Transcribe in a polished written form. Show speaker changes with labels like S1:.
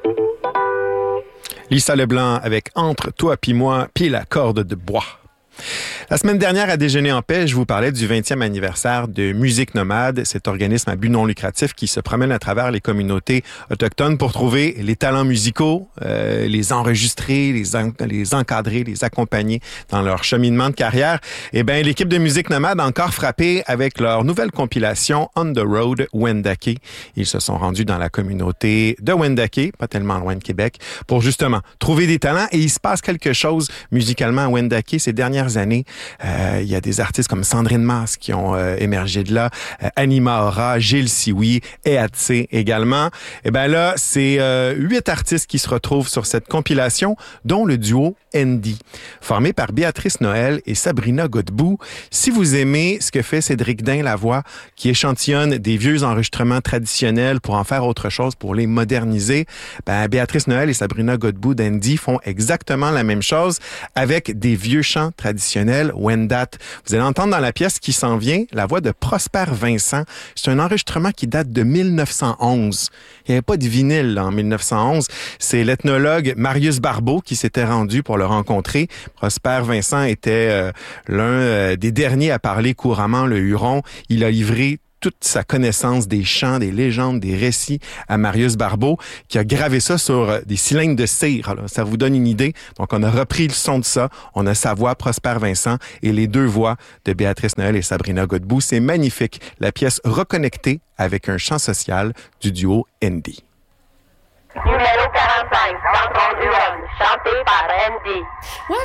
S1: Lisa Leblanc avec Entre toi puis moi, puis la corde de bois. La semaine dernière, à Déjeuner en paix, je vous parlais du 20e anniversaire de Musique Nomade, cet organisme à but non lucratif qui se promène à travers les communautés autochtones pour trouver les talents musicaux, les enregistrer, les encadrer, les accompagner dans leur cheminement de carrière. Eh bien, l'équipe de Musique Nomade a encore frappé avec leur nouvelle compilation On the Road Wendake. Ils se sont rendus dans la communauté de Wendake, pas tellement loin de Québec, pour justement trouver des talents. Et il se passe quelque chose musicalement à Wendake ces dernières années. Il y a des artistes comme Sandrine Mas qui ont émergé de là, Anima Aura, Gilles Sioui, Eatse également. Et ben là, c'est 8 artistes qui se retrouvent sur cette compilation, dont le duo Andy, formé par Béatrice Noël et Sabrina Godbout. Si vous aimez ce que fait Cédric Dain Lavoie, qui échantillonne des vieux enregistrements traditionnels pour en faire autre chose, pour les moderniser, ben Béatrice Noël et Sabrina Godbout d'Andy font exactement la même chose avec des vieux chants traditionnels Wendat. Vous allez entendre dans la pièce qui s'en vient la voix de Prosper Vincent. C'est un enregistrement qui date de 1911. Il n'y avait pas de vinyle là, en 1911. C'est l'ethnologue Marius Barbeau qui s'était rendu pour le rencontrer. Prosper Vincent était l'un des derniers à parler couramment le Huron. Il a livré toute sa connaissance des chants, des légendes, des récits à Marius Barbeau, qui a gravé ça sur des cylindres de cire. Alors, ça vous donne une idée. Donc, on a repris le son de ça. On a sa voix, Prosper Vincent, et les deux voix de Béatrice Noël et Sabrina Godbout. C'est magnifique. La pièce reconnectée avec un chant social du duo Andy.
S2: Numéro 45, Centre du Rhum, chanté par Andy.
S3: Ouais,